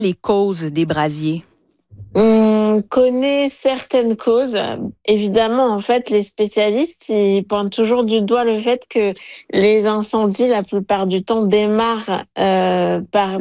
Les causes des brasiers? On connaît certaines causes. Évidemment, en fait, les spécialistes, ils pointent toujours du doigt le fait que les incendies, la plupart du temps, démarrent par